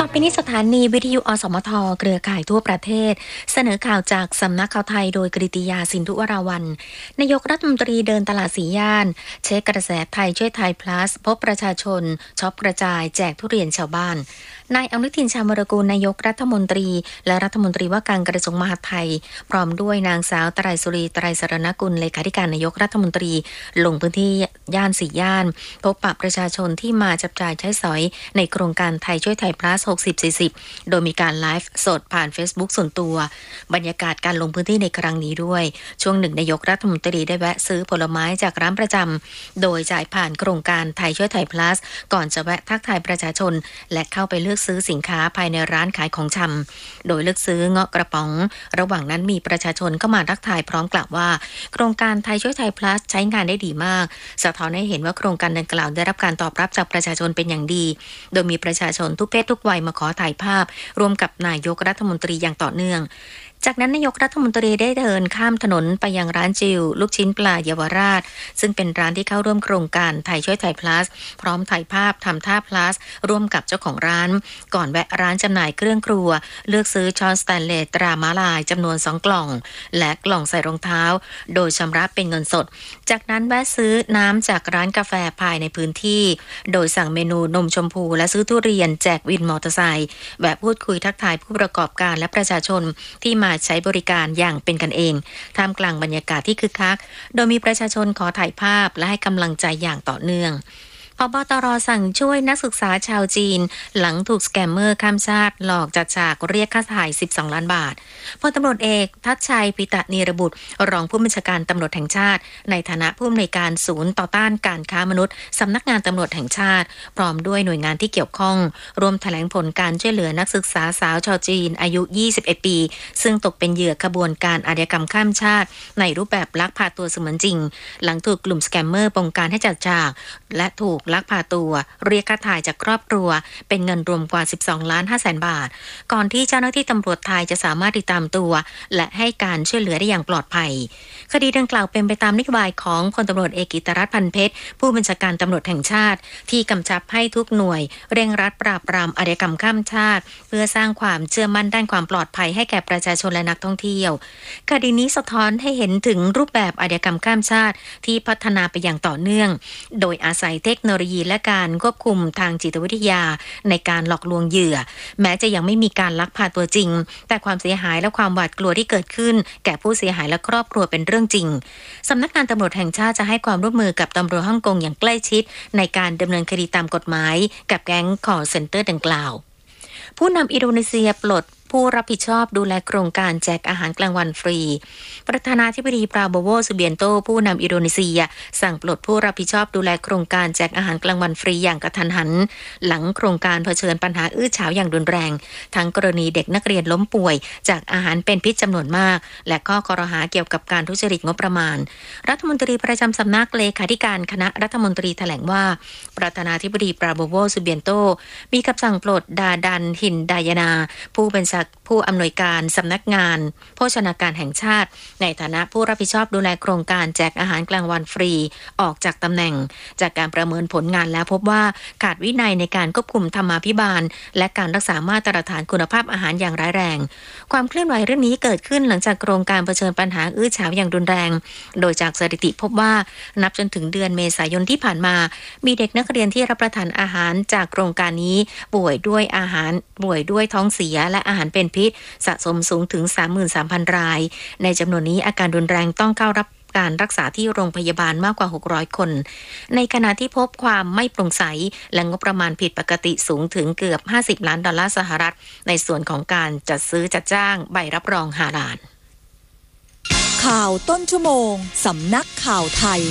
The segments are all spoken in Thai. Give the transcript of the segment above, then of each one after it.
อไปนี้สถานีวิทยุอสมทเครือข่ายทั่วประเทศเสนอข่าวจากสำนักข่าวไทยโดยกฤติยาสินธุวราวัลย์นายกรัฐมนตรีเดินตลาดสีย่านเช็คกระแสไทยช่วยไทย plus พบประชาชนช็อปกระจายแจกทุเรียนชาวบ้านนายอนุทินชาญวิรากูลนายกรัฐมนตรีและรัฐมนตรีว่าการกระทรวงมหาดไทยพร้อมด้วยนางสาวไตรสุรีไตรสรณกุลเลขาธิการนายกรัฐมนตรีลงพื้นที่ย่านสีย่านพบปะประชาชนที่มาจับจ่ายใช้สอยในโครงการไทยช่วยไทย plus 60-40 โดยมีการไลฟ์สดผ่าน Facebook ส่วนตัวบรรยากาศการลงพื้นที่ในครั้งนี้ด้วยช่วงหนึ่งนายกรัฐมนตรีได้แวะซื้อผลไม้จากร้านประจำโดยจ่ายผ่านโครงการไทยช่วยไทย plus ก่อนจะแวะทักทายประชาชนและเข้าไปเลือกซื้อสินค้าภายในร้านขายของชำโดยเลือกซื้อเงาะกระป๋องระหว่างนั้นมีประชาชนเข้ามาทักทายพร้อมกล่าวว่าโครงการไทยช่วยไทย plus ใช้งานได้ดีมากสะท้อนให้เห็นว่าโครงการดังกล่าวได้รับการตอบรับจากประชาชนเป็นอย่างดีโดยมีประชาชนทุกเพศทุกวัยมาขอถ่ายภาพร่วมกับนายกรัฐมนตรีอย่างต่อเนื่องจากนั้นนายกรัฐมนตรีได้เดินข้ามถนนไปยังร้านจิวลูกชิ้นปลาเยาวราชซึ่งเป็นร้านที่เข้าร่วมโครงการไทยช่วยไทย plus พร้อมถ่ายภาพทำท่า plus ร่วมกับเจ้าของร้านก่อนแวะร้านจำหน่ายเครื่องครัวเลือกซื้อช้อนสแตนเลสตราม้าลายจำนวน2กล่องและกล่องใส่รองเท้าโดยชำระเป็นเงินสดจากนั้นแวะซื้อน้ำจากร้านกาแฟภายในพื้นที่โดยสั่งเมนูนมชมพูและซื้อทุเรียนแจกวินมอเตอร์ไซค์แวะพูดคุยทักทายผู้ประกอบการและประชาชนที่มาใช้บริการอย่างเป็นกันเองท่ามกลางบรรยากาศที่คึกคักโดยมีประชาชนขอถ่ายภาพและให้กำลังใจอย่างต่อเนื่องผบ.ตร.สั่งช่วยนักศึกษาชาวจีนหลังถูกสแกมเมอร์ข้ามชาติหลอกจัดฉากเรียกค่าถ่าย12ล้านบาทพลตำรวจเอกทัชชัยปิตะนีรบุตรรองผู้บัญชาการตำรวจแห่งชาติในฐานะผู้อำนวยการศูนย์ต่อต้านการค้ามนุษย์สำนักงานตำรวจแห่งชาติพร้อมด้วยหน่วยงานที่เกี่ยวข้องรวมแถลงผลการช่วยเหลือนักศึกษาสาวชาวจีนอายุ21ปีซึ่งตกเป็นเหยื่อขบวนการอาชญากรรมข้ามชาติในรูปแบบลักพาตัวเสมือนจริงหลังถูกกลุ่มสแกมเมอร์บงการให้จัดฉากและถูกลักพาตัวเรียกค่าถ่ายจากครอบครัวเป็นเงินรวมกว่า12.5 ล้านบาทก่อนที่เจ้าหน้าที่ตำรวจไทยจะสามารถติดตามตัวและให้การช่วยเหลือได้อย่างปลอดภัยคดีดังกล่าวเป็นไปตามนโยบายของพลตำรวจเอกกิตติรัตน์ พันเพชรผู้บัญชาการตำรวจแห่งชาติที่กำชับให้ทุกหน่วยเร่งรัดปราบปรามอาชญากรรมข้ามชาติเพื่อสร้างความเชื่อมั่นด้านความปลอดภัยให้แก่ประชาชนและนักท่องเที่ยวคดีนี้สะท้อนให้เห็นถึงรูปแบบอาชญากรรมข้ามชาติที่พัฒนาไปอย่างต่อเนื่องโดยอาศัยเทคโนโลยีและการควบคุมทางจิตวิทยาในการหลอกลวงเหยื่อแม้จะยังไม่มีการลักพาตัวจริงแต่ความเสียหายและความหวาดกลัวที่เกิดขึ้นแก่ผู้เสียหายและครอบครัวเป็นเรื่องจริงสำนักงานตำรวจแห่งชาติจะให้ความร่วมมือกับตำรวจฮ่องกงอย่างใกล้ชิดในการดำเนินคดีตามกฎหมายกับแก๊งคอลเซ็นเตอร์ดังกล่าวผู้นำอินโดนีเซียปลดผู้รับผิดชอบดูแลโครงการแจกอาหารกลางวันฟรีประธานาธิบดีปราโบโว สุเบียนโตผู้นำอินโดนีเซียสั่งปลดผู้รับผิดชอบดูแลโครงการแจกอาหารกลางวันฟรีอย่างกระทันหันหลังโครงการเผชิญปัญหาอื้อฉาวอย่างรุนแรงทั้งกรณีเด็กนักเรียนล้มป่วยจากอาหารเป็นพิษจำนวนมากและข้อกล่าวหาเกี่ยวกับการทุจริตงบประมาณรัฐมนตรีประจำสำนักเลขาธิการคณะรัฐมนตรีแถลงว่าประธานาธิบดีปราโบโว สุเบียนโตมีคำสั่งปลดดาดันหินดายนาผู้อำนวยการสำนักงานโภชนาการแห่งชาติในฐานะผู้รับผิดชอบดูแลโครงการแจกอาหารกลางวันฟรีออกจากตำแหน่งจากการประเมินผลงานแล้วพบว่าขาดวินัยในการควบคุมธรรมาภิบาลและการรักษามาตรฐานคุณภาพอาหารอย่างร้ายแรงความเคลื่อนไหวเรื่องนี้เกิดขึ้นหลังจากโครงการเผชิญปัญหาอื้อฉาวอย่างรุนแรงโดยจากสถิติพบว่านับจนถึงเดือนเมษายนที่ผ่านมามีเด็กนักเรียนที่รับประทานอาหารจากโครงการนี้ป่วยด้วยท้องเสียและอาหารเป็นพิษสะสมสูงถึง 33,000 รายในจำนวนนี้อาการรุนแรงต้องเข้ารับการรักษาที่โรงพยาบาลมากกว่า600คนในขณะที่พบความไม่โปร่งใสและงบประมาณผิดปกติสูงถึงเกือบ50 ล้านดอลลาร์สหรัฐในส่วนของการจัดซื้อจัดจ้างใบรับรองฮาลาลข่าวต้นชั่วโมงสำนักข่าวไทย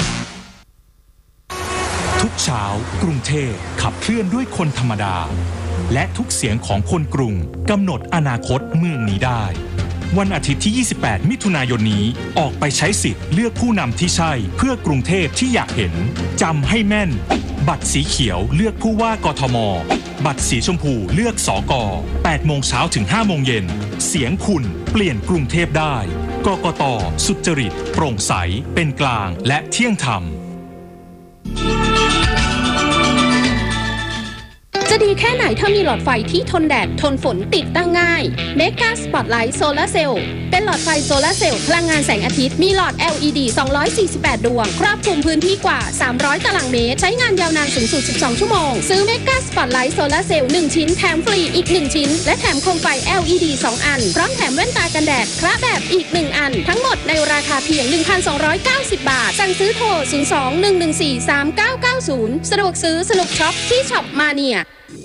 ทุกเช้ากรุงเทพขับเคลื่อนด้วยคนธรรมดาและทุกเสียงของคนกรุงกำหนดอนาคตเมืองนี้ได้วันอาทิตย์ที่28มิถุนายนนี้ออกไปใช้สิทธิ์เลือกผู้นำที่ใช่เพื่อกรุงเทพที่อยากเห็นจำให้แม่นบัตรสีเขียวเลือกผู้ว่ากทมบัตรสีชมพูเลือกสก8 โมงเช้าถึง5 โมงเย็นเสียงคุณเปลี่ยนกรุงเทพได้กกต.สุจริตโปร่งใสเป็นกลางและเที่ยงธรรมจะดีแค่ไหนถ้ามีหลอดไฟที่ทนแดดทนฝนติดตั้งง่าย Mega Spotlight Solar Cell เป็นหลอดไฟโซลาร์เซลล์พลังงานแสงอาทิตย์มีหลอด LED 248 ดวงครอบคลุมพื้นที่กว่า300ตารางเมตรใช้งานยาวนานสูงสุด12ชั่วโมงซื้อ Mega Spotlight Solar Cell 1 ชิ้นแถมฟรีอีก1ชิ้นและแถมโคมไฟ LED 2 อันพร้อมแถมแว่นตากันแดดคละแบบอีก1อันทั้งหมดในราคาเพียง 1,290 บาทสั่งซื้อโทร 02-114-3990 สะดวกซื้อสนุกช็อปที่ช็อปมาเนีย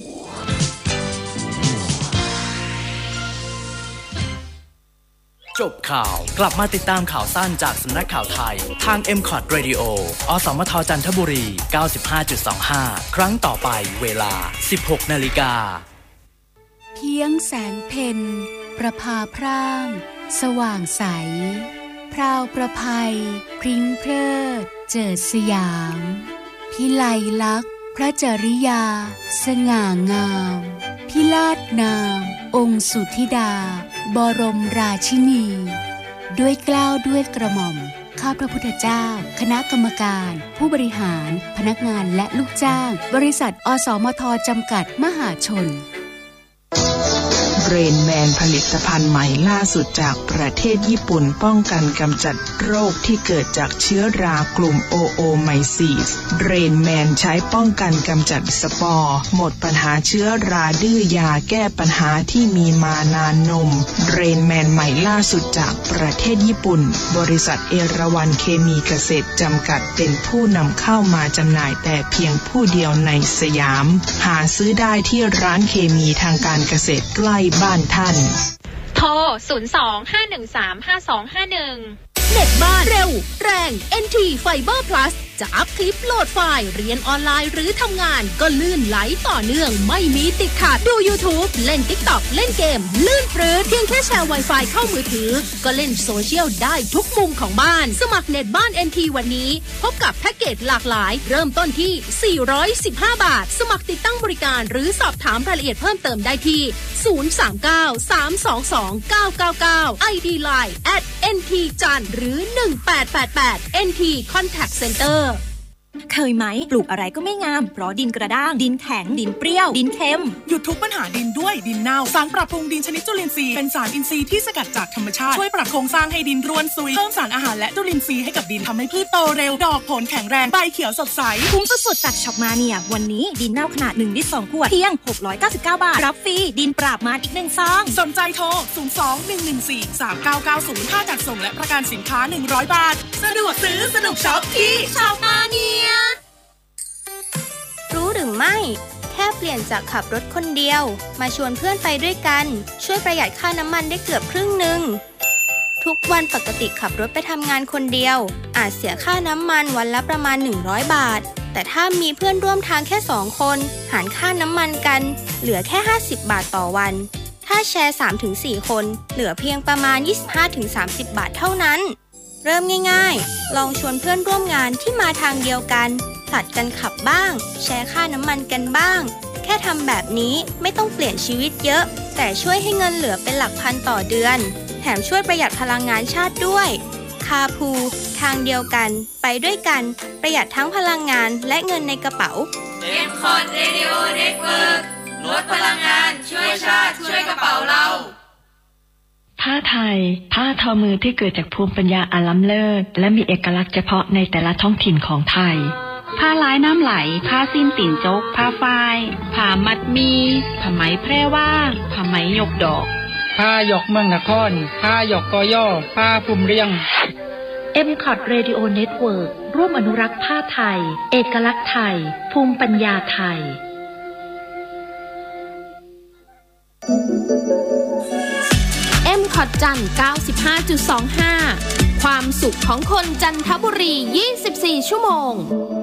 จบข่าวกลับมาติดตามข่าวสั้นจากสำนักข่าวไทยทาง MCOT Radio อสมทจันทบุรี 95.25 ครั้งต่อไปเวลา 16 นาฬิกาเพียงแสงเพ็ญประภาพร่างสว่างใสพราวประภัยพริ้งเพลิดเจิดสยามพิไลลักษณ์พระจริยาสง่างามพิลาศนามองค์สุธิดาบรมราชินีด้วยเกล้าด้วยกระหม่อมข้าพระพุทธเจ้าคณะกรรมการผู้บริหารพนักงานและลูกจ้างบริษัทอสมทจำกัดมหาชนเรนแมนผลิตภัณฑ์ใหม่ล่าสุดจากประเทศญี่ปุ่นป้องกันกำจัดโรคที่เกิดจากเชื้อรากลุ่มโอโอไมซีสเรนแมนใช้ป้องกันกำจัดสปอร์หมดปัญหาเชื้อราดื้อยาแก้ปัญหาที่มีมานานนมเรนแมนใหม่ล่าสุดจากประเทศญี่ปุ่นบริษัทเอราวัณเคมีเกษตรจำกัดเป็นผู้นำเข้ามาจำหน่ายแต่เพียงผู้เดียวในสยามหาซื้อได้ที่ร้านเคมีทางการเกษตรใกล้บ้านท่านโทร 02-513-5251 เน็ตบ้านเร็วแรง NT Fiber Plus จะอัพคลิปโหลดไฟล์เรียนออนไลน์หรือทำงานก็ลื่นไหลต่อเนื่องไม่มีติดขัดดู YouTube เล่น TikTok เล่นเกมลื่นปรื้ดเพียงแค่แชร์ Wi-Fi เข้ามือถือก็เล่นโซเชียลได้ทุกมุมของบ้านสมัครเน็ตบ้าน NT วันนี้พบกับแพ็กเกจหลากหลายเริ่มต้นที่415 บาทสมัครติดตั้งบริการหรือสอบถามรายละเอียดเพิ่มเติมได้ที่039-322-999 ID Line @ntjan หรือ1888 NT Contact Center เคยไหมปลูกอะไรก็ไม่งามเพราะดินกระด้างดินแข็งดินเปรี้ยวดินเค็มหยุดทุกปัญหาดินด้วยดินเน่าสารปรับปรุงดินชนิดจุลินทรีย์เป็นสารอินทรีย์ที่สกัดจากธรรมชาติช่วยปรับโครงสร้างให้ดินร่วนซุยเพิ่มสารอาหารและจุลินทรีย์ให้กับดินทำให้พืชโตเร็วดอกผลแข็งแรงใบเขียวสดใสคุ้มสุดๆจากช็อปมาเนียวันนี้ดินเน่าขนาด1 ลิตร 2 ขวดเพียง699 บาทรับฟรีดินปราบมารอีก1 ซองสนใจโทร 02-114-3990 ค่าจัดส่งและประกันสินค้า100 บาทสะดวกซื้อสนุกช็อปที่ช็อปมาเนียรู้หรือไม่แค่เปลี่ยนจากขับรถคนเดียวมาชวนเพื่อนไปด้วยกันช่วยประหยัดค่าน้ำมันได้เกือบครึ่งนึงทุกวันปกติขับรถไปทำงานคนเดียวอาจเสียค่าน้ำมันวันละประมาณ100 บาทแต่ถ้ามีเพื่อนร่วมทางแค่2 คนหารค่าน้ำมันกันเหลือแค่50 บาทต่อวันถ้าแชร์ 3-4 คนเหลือเพียงประมาณ 25-30 บาทเท่านั้นเริ่มง่ายๆลองชวนเพื่อนร่วมงานที่มาทางเดียวกันผลัดกันขับบ้างแชร์ค่าน้ำมันกันบ้างแค่ทำแบบนี้ไม่ต้องเปลี่ยนชีวิตเยอะแต่ช่วยให้เงินเหลือเป็นหลักพันต่อเดือนแถมช่วยประหยัดพลังงานชาติด้วยคาพูทางเดียวกันไปด้วยกันประหยัดทั้งพลังงานและเงินในกระเป๋า MCOT Radio Network ลดพลังงานช่วยชาติช่วยกระเป๋าเราผ้าไทยผ้าทอมือที่เกิดจากภูมิปัญญาอันล้ำเลิศและมีเอกลักษณ์เฉพาะในแต่ละท้องถิ่นของไทยผ้าลายน้ำไหลผ้าสิ้นติ่นจกผ้าฝ้ายผ้ามัดมีผ้าไหมแพร่ว่าผ้าไหมยกดอกผ้าหยกเมืองนครผ้าหยกกอย่อผ้าภูมิเรียง MCOT Radio Network ร่วมอนุรักษ์ผ้าไทยเอกลักษณ์ไทยภูมิปัญญาไทย MCOT จันทร์ 95.25 ความสุขของคนจันทบุรี 24 ชั่วโมง